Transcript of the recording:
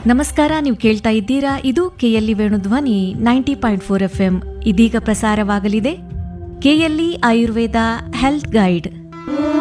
ನಮಸ್ಕಾರ, ನೀವು ಕೇಳ್ತಾ ಇದ್ದೀರಾ? ಇದು ಕೆಎಲ್ಇ ವೇಣುಧ್ವನಿ 90.4 FM. ಇದೀಗ ಪ್ರಸಾರವಾಗಲಿದೆ ಕೆಎಲ್ಇ ಆಯುರ್ವೇದ ಹೆಲ್ತ್ ಗೈಡ್.